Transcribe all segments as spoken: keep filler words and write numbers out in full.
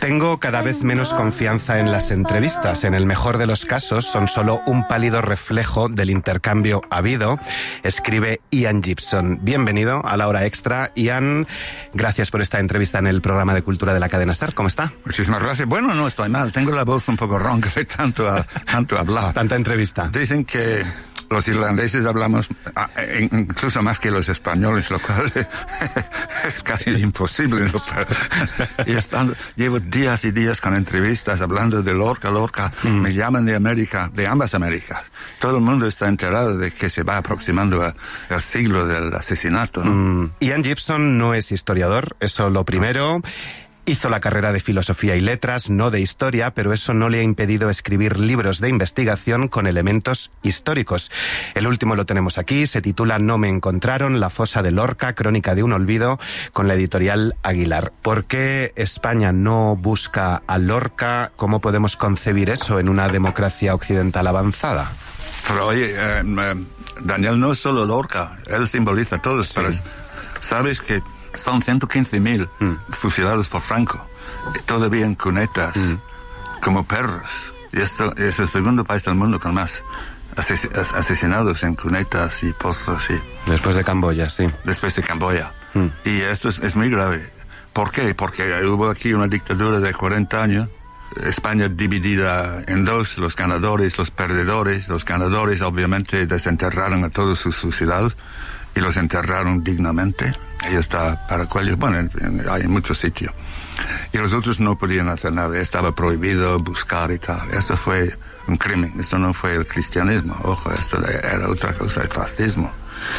Tengo cada vez menos confianza en las entrevistas. En el mejor de los casos son solo un pálido reflejo del intercambio habido, escribe Ian Gibson. Bienvenido a La Hora Extra. Ian, gracias por esta entrevista en el programa de Cultura de la cadena SER. ¿Cómo está? Muchísimas gracias. Bueno, no estoy mal. Tengo la voz un poco ronca de tanto, a, tanto hablar. Tanta entrevista. Dicen que los irlandeses hablamos incluso más que los españoles, lo cual es casi imposible, ¿no? Y estando, llevo días y días con entrevistas hablando de Lorca, Lorca. Mm. Me llaman de América, de ambas Américas. Todo el mundo está enterado de que se va aproximando a, al siglo del asesinato, ¿no? Mm. Ian Gibson no es historiador, eso lo primero. Hizo la carrera de Filosofía y Letras, no de Historia, pero eso no le ha impedido escribir libros de investigación con elementos históricos. El último lo tenemos aquí, se titula No me encontraron, la fosa de Lorca, crónica de un olvido, con la editorial Aguilar. ¿Por qué España no busca a Lorca? ¿Cómo podemos concebir eso en una democracia occidental avanzada? Pero oye, eh, eh, Daniel, no es solo Lorca, él simboliza todo, sí. Pero sabes que son ciento quince mil mm. fusilados por Franco, todavía en cunetas, mm. como perros. Y esto es el segundo país del mundo con más ases asesinados en cunetas y pozos. Y después de Camboya, sí. Después de Camboya. Mm. Y esto es, es muy grave. ¿Por qué? Porque hubo aquí una dictadura de cuarenta años, España dividida en dos, los ganadores, los perdedores. Los ganadores obviamente desenterraron a todos sus fusilados y los enterraron dignamente. Ahí está Paracuellos, bueno, en, en, hay en muchos sitios. Y los otros no podían hacer nada, estaba prohibido buscar y tal. Eso fue un crimen, eso no fue el cristianismo, ojo, esto era otra cosa, el fascismo.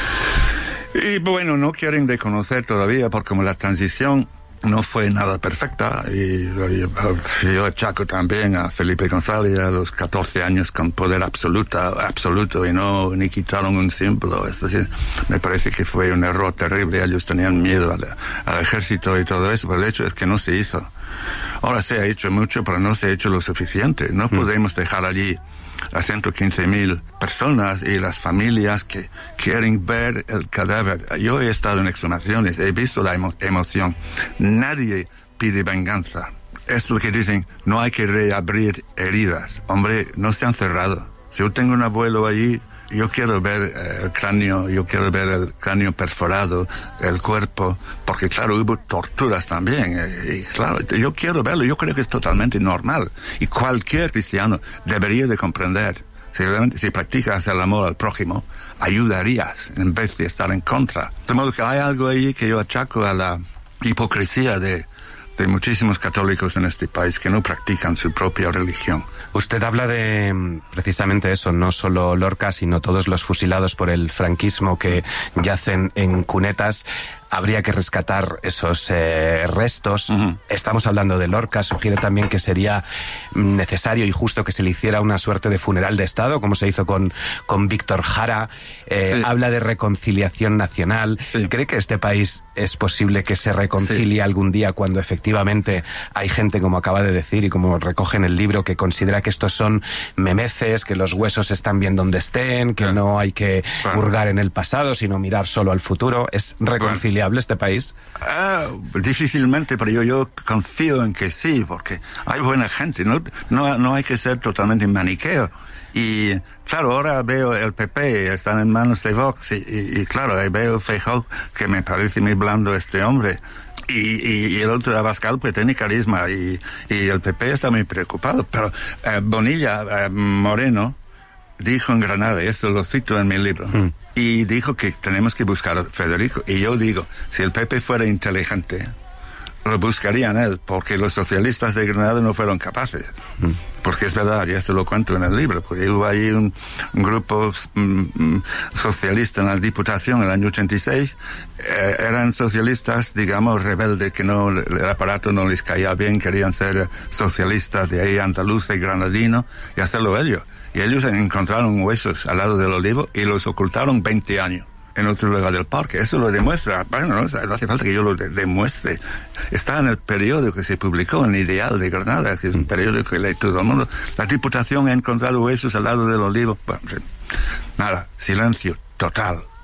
Y bueno, no quieren reconocer todavía, porque como la transición no fue nada perfecta, y yo, yo achaco también a Felipe González a los catorce años con poder absoluta, absoluto y no ni quitaron un símbolo. Es decir, me parece que fue un error terrible. Ellos tenían miedo al, al ejército y todo eso, pero el hecho es que no se hizo. Ahora se ha hecho mucho, pero no se ha hecho lo suficiente. No mm. podemos dejar allí a ciento quince mil personas y las familias que quieren ver el cadáver. Yo he estado en exhumaciones, he visto la emo emoción. Nadie pide venganza. Es lo que dicen, no hay que reabrir heridas. Hombre, no se han cerrado. Si yo tengo un abuelo allí, yo quiero ver eh, el cráneo, yo quiero ver el cráneo perforado, el cuerpo, porque claro, hubo torturas también, eh, y claro, yo quiero verlo, yo creo que es totalmente normal, y cualquier cristiano debería de comprender, si, si practicas el amor al prójimo, ayudarías en vez de estar en contra. De modo que hay algo ahí que yo achaco a la hipocresía de, de muchísimos católicos en este país que no practican su propia religión. Usted habla de precisamente eso, no solo Lorca, sino todos los fusilados por el franquismo que yacen en cunetas. Habría que rescatar esos eh, restos. Uh-huh. Estamos hablando de Lorca. Sugiere también que sería necesario y justo que se le hiciera una suerte de funeral de Estado, como se hizo con, con Víctor Jara. Eh, sí. Habla de reconciliación nacional. Sí. ¿Cree que este país es posible que se reconcilie sí. algún día cuando efectivamente hay gente, como acaba de decir y como recoge en el libro, que considera que estos son memeces, que los huesos están bien donde estén, que bueno. no hay que bueno. hurgar en el pasado, sino mirar solo al futuro? ¿Es reconciliable bueno. este país? Uh, difícilmente, pero yo, yo confío en que sí, porque hay buena gente, no, no, no hay que ser totalmente maniqueo. Y claro, ahora veo el P P, están en manos de Vox, y, y, y claro, ahí veo Feijóo, que me parece muy blando este hombre. Y, y, y el otro Abascal pues tiene carisma, y, y el P P está muy preocupado, pero eh, Bonilla, eh, Moreno, dijo en Granada, y esto lo cito en mi libro, mm. y dijo que tenemos que buscar a Federico, y yo digo, si el P P fuera inteligente, lo buscarían él, porque los socialistas de Granada no fueron capaces. Mm. Porque es verdad, y esto lo cuento en el libro, porque hubo ahí un, un grupo mm, socialista en la Diputación en el año ochenta y seis, eh, eran socialistas, digamos, rebeldes, que no, el aparato no les caía bien, querían ser socialistas de ahí andaluces y granadinos, y hacerlo ellos. Y ellos encontraron huesos al lado del olivo y los ocultaron veinte años en otro lugar del parque. Eso lo demuestra, bueno, no, no hace falta que yo lo de demuestre. Está en el periódico que se publicó, en Ideal de Granada, que es un periódico que lee todo el mundo. La Diputación ha encontrado huesos al lado del olivo. Bueno, nada, silencio total.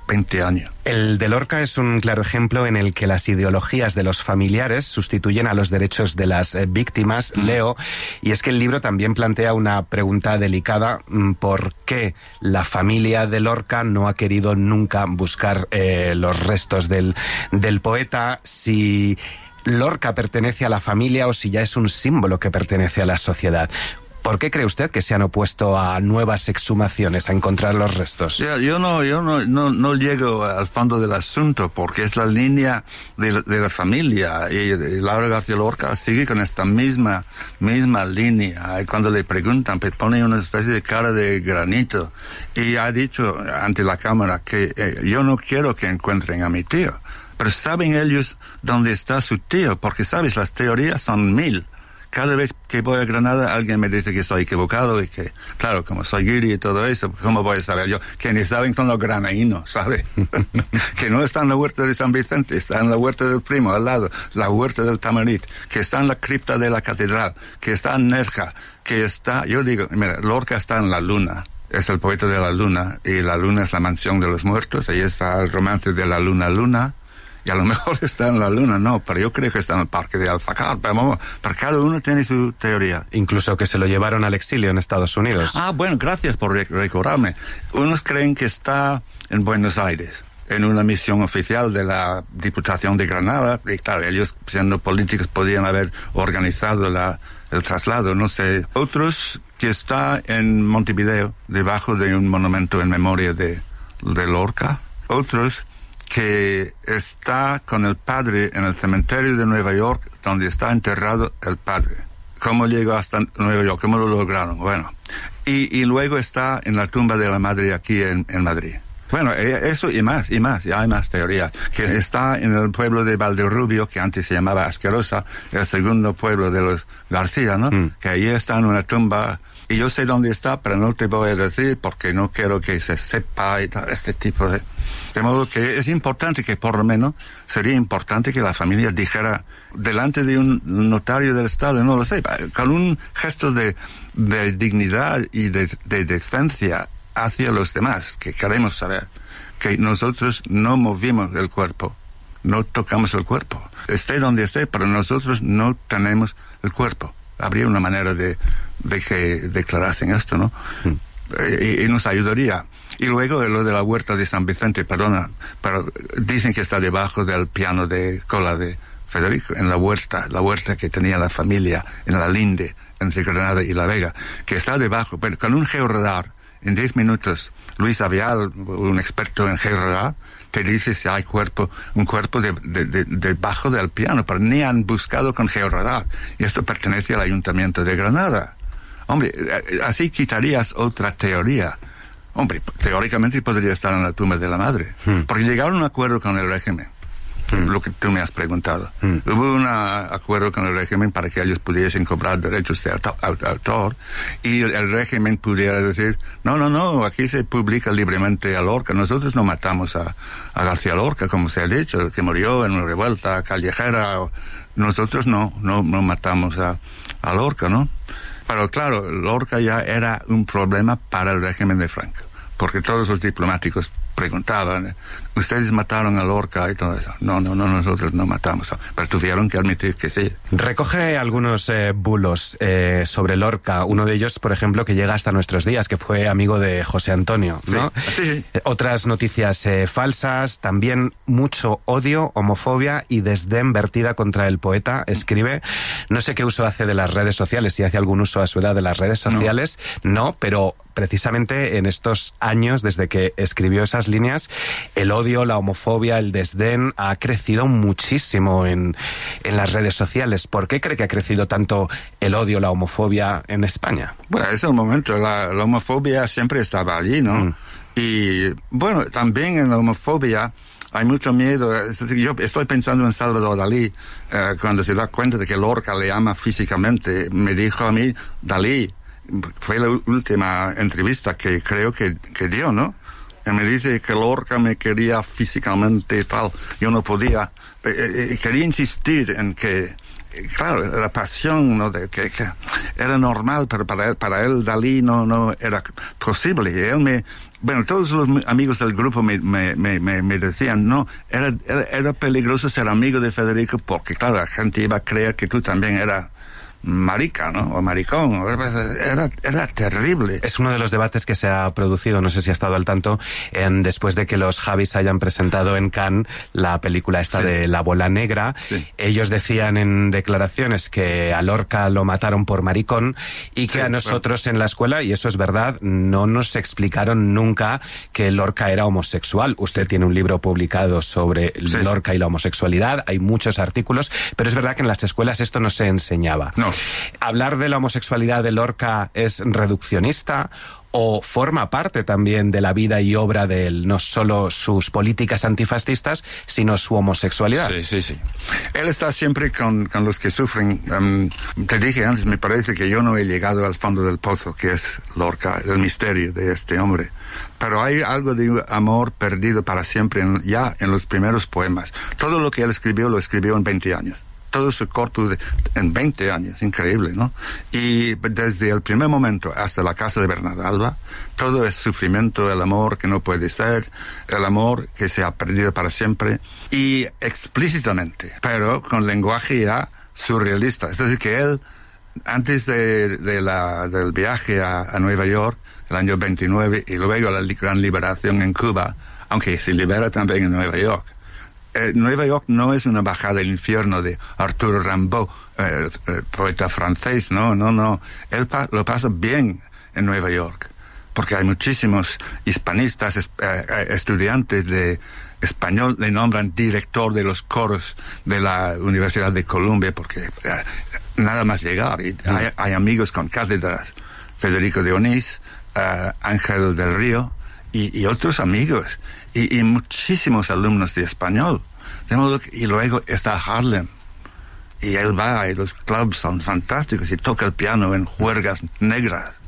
veinte años. El de Lorca es un claro ejemplo en el que las ideologías de los familiares sustituyen a los derechos de las eh, víctimas, mm. Leo, y es que el libro también plantea una pregunta delicada: ¿por qué la familia de Lorca no ha querido nunca buscar eh, los restos del, del poeta? Si Lorca pertenece a la familia o si ya es un símbolo que pertenece a la sociedad. ¿Por qué cree usted que se han opuesto a nuevas exhumaciones, a encontrar los restos? Yeah, yo no, yo no, no, no llego al fondo del asunto, porque es la línea de la, de la familia, y, y Laura García Lorca sigue con esta misma, misma línea. Y cuando le preguntan, pues pone una especie de cara de granito, y ha dicho ante la cámara que eh, yo no quiero que encuentren a mi tío, pero saben ellos dónde está su tío, porque sabes, las teorías son mil. Cada vez que voy a Granada, alguien me dice que estoy equivocado y que, claro, como soy guiri y todo eso, ¿cómo voy a saber yo? Quienes saben son los granadinos, ¿sabe? Que no está en la huerta de San Vicente, está en la huerta del Primo, al lado, la huerta del Tamarit, que está en la cripta de la catedral, que está en Nerja, que está, yo digo, mira, Lorca está en la luna. Es el poeta de la luna, y la luna es la mansión de los muertos, ahí está el romance de la luna luna. Y a lo mejor está en la luna, no, pero yo creo que está en el parque de Alfacar. Pero, vamos, pero cada uno tiene su teoría. Incluso que se lo llevaron al exilio en Estados Unidos. Ah, bueno, gracias por recordarme. Unos creen que está en Buenos Aires, en una misión oficial de la Diputación de Granada. Y claro, ellos, siendo políticos, podían haber organizado la, el traslado, no sé. Otros que está en Montevideo, debajo de un monumento en memoria de, de Lorca. Otros que está con el padre en el cementerio de Nueva York, donde está enterrado el padre. ¿Cómo llegó hasta Nueva York? ¿Cómo lo lograron? Bueno, y, y luego está en la tumba de la madre aquí en, en Madrid. Bueno, eso y más, y más, y hay más teorías. Que está en el pueblo de Valderrubio, que antes se llamaba Asquerosa, el segundo pueblo de los García, ¿no? Mm. Que ahí está en una tumba. Y yo sé dónde está, pero no te voy a decir porque no quiero que se sepa y tal, este tipo de... De modo que es importante que, por lo menos, sería importante que la familia dijera delante de un notario del Estado, no lo sé, con un gesto de, de dignidad y de, de decencia hacia los demás, que queremos saber que nosotros no movimos el cuerpo, no tocamos el cuerpo. Esté donde esté, pero nosotros no tenemos el cuerpo. Habría una manera de, de que declarasen esto, ¿no? Mm. Y, y nos ayudaría. Y luego lo de la huerta de San Vicente, perdona, pero dicen que está debajo del piano de cola de Federico, en la huerta, la huerta que tenía la familia en la linde, entre Granada y La Vega, que está debajo, pero con un georradar, en diez minutos, Luis Avial, un experto en georradar, te dice si hay cuerpo, un cuerpo de, de, de, debajo del piano, pero ni han buscado con georradar, y esto pertenece al Ayuntamiento de Granada. Hombre, así quitarías otra teoría. Hombre, teóricamente podría estar en la tumba de la madre, hmm. porque llegaron a un acuerdo con el régimen, hmm. lo que tú me has preguntado. Hmm. Hubo un acuerdo con el régimen para que ellos pudiesen cobrar derechos de auto, autor, y el, el régimen pudiera decir, no, no, no, aquí se publica libremente a Lorca, nosotros no matamos a, a García Lorca, como se ha dicho, que murió en una revuelta callejera, nosotros no, no, no matamos a, a Lorca, ¿no? Pero claro, Lorca ya era un problema para el régimen de Franco, porque todos los diplomáticos preguntaban, ¿ustedes mataron a Lorca y todo eso? No, no, no, nosotros no matamos, pero tuvieron que admitir que sí. Recoge algunos eh, bulos eh, sobre Lorca, uno de ellos, por ejemplo, que llega hasta nuestros días, que fue amigo de José Antonio, ¿no? Sí, sí. Eh, otras noticias eh, falsas, también mucho odio, homofobia y desdén vertida contra el poeta, escribe. No sé qué uso hace de las redes sociales, si hace algún uso a su edad de las redes sociales, no, no pero precisamente en estos años, desde que escribió esas líneas, el odio, la homofobia, el desdén ha crecido muchísimo en, en las redes sociales. ¿Por qué cree que ha crecido tanto el odio, la homofobia en España? Bueno, es el momento. La, la homofobia siempre estaba allí, ¿no? Mm. Y, bueno, también en la homofobia hay mucho miedo. Yo estoy pensando en Salvador Dalí, eh, cuando se da cuenta de que Lorca le ama físicamente. Me dijo a mí, Dalí, fue la última entrevista que creo que, que dio, ¿no? Y me dice que Lorca me quería físicamente y tal. Yo no podía. Eh, eh, quería insistir en que claro, la pasión, ¿no? De que, que era normal, pero para él, para él Dalí no, no era posible. Y él me, bueno, todos los amigos del grupo me, me, me, me decían, no, era, era, era peligroso ser amigo de Federico porque, claro, la gente iba a creer que tú también eras marica, ¿no? O maricón. Era, era terrible. Es uno de los debates que se ha producido, no sé si ha estado al tanto, en, después de que los Javis hayan presentado en Cannes la película esta sí. de La Bola Negra. Sí. Ellos decían en declaraciones que a Lorca lo mataron por maricón y que sí, a nosotros bueno. en la escuela, y eso es verdad, no nos explicaron nunca que Lorca era homosexual. Usted tiene un libro publicado sobre sí. Lorca y la homosexualidad, hay muchos artículos, pero es verdad que en las escuelas esto no se enseñaba. No. ¿Hablar de la homosexualidad de Lorca es reduccionista o forma parte también de la vida y obra de él, no solo sus políticas antifascistas, sino su homosexualidad? Sí, sí, sí. Él está siempre con, con los que sufren. Um, te dije antes, me parece que yo no he llegado al fondo del pozo, que es Lorca, el misterio de este hombre. Pero hay algo de amor perdido para siempre en, ya en los primeros poemas. Todo lo que él escribió, lo escribió en veinte años. Todo su corpus de, en veinte años, increíble, ¿no? Y desde el primer momento hasta la casa de Bernarda Alba, todo es sufrimiento, el amor que no puede ser, el amor que se ha perdido para siempre, y explícitamente, pero con lenguaje ya surrealista. Es decir, que él, antes de, de la, del viaje a, a Nueva York, el año veintinueve, y luego la gran liberación en Cuba, aunque se libera también en Nueva York, Eh, Nueva York no es una bajada al infierno de Arthur Rimbaud, eh, eh, poeta francés, no, no, no. Él pa- lo pasa bien en Nueva York, porque hay muchísimos hispanistas, es, eh, estudiantes de español, le nombran director de los coros de la Universidad de Columbia, porque eh, nada más llegar. Y hay, hay amigos con cátedras, Federico de Onís, eh, Ángel del Río y, y otros amigos. Y, y muchísimos alumnos de español. De modo que, y luego está Harlem. Y él va, y los clubs son fantásticos, y toca el piano en juergas negras.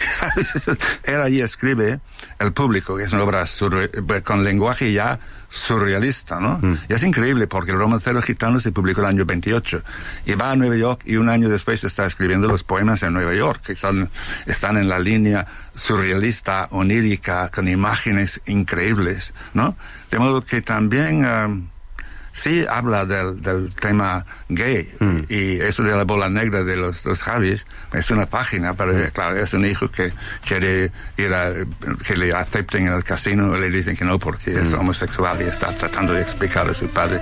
Él allí escribe El Público, que es una obra surre, con lenguaje ya surrealista, ¿no? Mm. Y es increíble, porque El Romancero Gitano se publicó el año veintiocho. Y va a Nueva York, y un año después está escribiendo los poemas en Nueva York, que son, están en la línea surrealista, onírica, con imágenes increíbles, ¿no? De modo que también... Um, sí habla del, del tema gay, mm. y eso de La Bola Negra de los, los Javis es una página, pero mm. claro, es un hijo que quiere ir a, que le acepten en el casino, y le dicen que no porque mm. es homosexual y está tratando de explicar a su padre.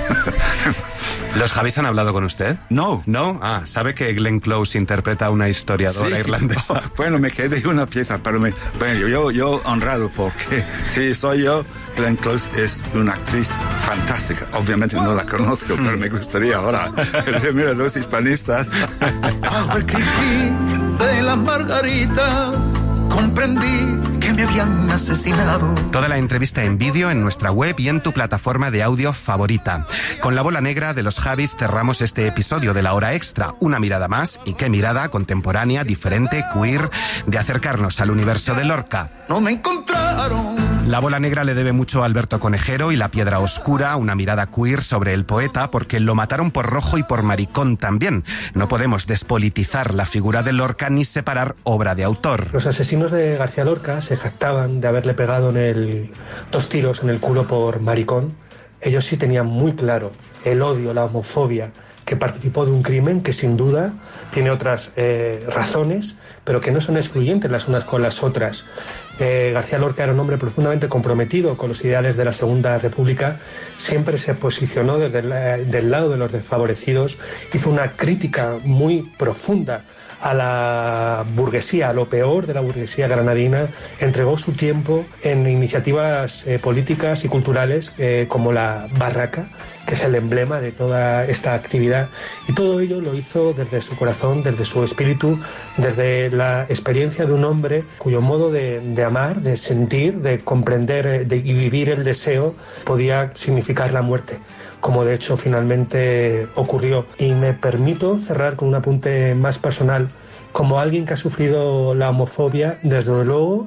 ¿Los Javis han hablado con usted? No. ¿No? Ah, ¿sabe que Glenn Close interpreta a una historiadora sí, irlandesa? No, bueno, me quedé una pieza, pero me, bueno, yo, yo honrado porque sí, soy yo. Glenn Close es una actriz fantástica. Obviamente no la conozco, pero me gustaría ahora. Mira, los hispanistas. Bajo el cri-cri de la margarita, comprendí que me habían asesinado. Toda la entrevista en vídeo en nuestra web y en tu plataforma de audio favorita. Con La Bola Negra de los Javis cerramos este episodio de La Hora Extra. Una mirada más, y qué mirada contemporánea, diferente, queer, de acercarnos al universo de Lorca. No me encontraron. La Bola Negra le debe mucho a Alberto Conejero y La Piedra Oscura, una mirada queer sobre el poeta, porque lo mataron por rojo y por maricón también. No podemos despolitizar la figura de Lorca ni separar obra de autor. Los asesinos de García Lorca se jactaban de haberle pegado en el, dos tiros en el culo por maricón. Ellos sí tenían muy claro el odio, la homofobia, que participó de un crimen que sin duda tiene otras eh, razones, pero que no son excluyentes las unas con las otras. Eh, García Lorca era un hombre profundamente comprometido con los ideales de la Segunda República, siempre se posicionó desde el del lado de los desfavorecidos, hizo una crítica muy profunda a la burguesía, a lo peor de la burguesía granadina, entregó su tiempo en iniciativas eh, políticas y culturales eh, como la Barraca, que es el emblema de toda esta actividad, y todo ello lo hizo desde su corazón, desde su espíritu, desde la experiencia de un hombre cuyo modo de, de amar, de sentir, de comprender de, y vivir el deseo podía significar la muerte, como de hecho finalmente ocurrió. Y me permito cerrar con un apunte más personal. Como alguien que ha sufrido la homofobia, desde luego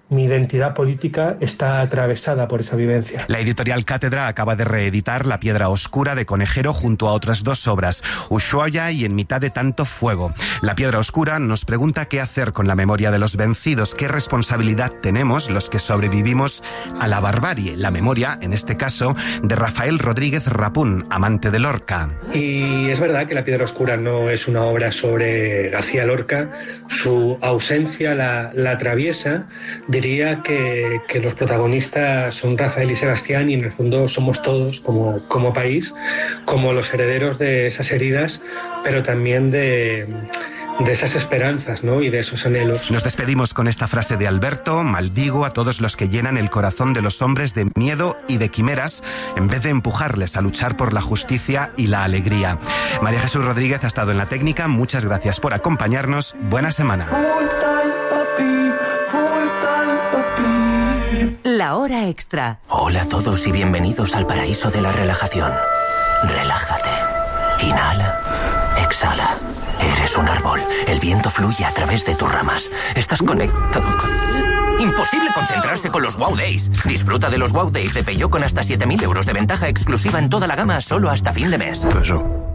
mi identidad política está atravesada por esa vivencia. La editorial Cátedra acaba de reeditar La piedra oscura de Conejero junto a otras dos obras, Ushuaia y En mitad de tanto fuego. La piedra oscura nos pregunta qué hacer con la memoria de los vencidos, qué responsabilidad tenemos los que sobrevivimos a la barbarie. La memoria, en este caso, de Rafael Rodríguez Rapún, amante de Lorca. Y es verdad que La piedra oscura no es una obra sobre García Lorca. Su ausencia la, la atraviesa. Diría que, que los protagonistas son Rafael y Sebastián, y en el fondo somos todos como, como país, como los herederos de esas heridas, pero también de, de esas esperanzas, ¿no? Y de esos anhelos. Nos despedimos con esta frase de Alberto: maldigo a todos los que llenan el corazón de los hombres de miedo y de quimeras, en vez de empujarles a luchar por la justicia y la alegría. María Jesús Rodríguez ha estado en la técnica. Muchas gracias por acompañarnos. Buena semana. La hora extra. Hola a todos y bienvenidos al paraíso de la relajación. Relájate. Inhala. Exhala. Eres un árbol. El viento fluye a través de tus ramas. Estás conectado con... Imposible concentrarse con los Wow Days. Disfruta de los Wow Days de Peugeot con hasta siete mil euros de ventaja exclusiva en toda la gama solo hasta fin de mes. Peugeot.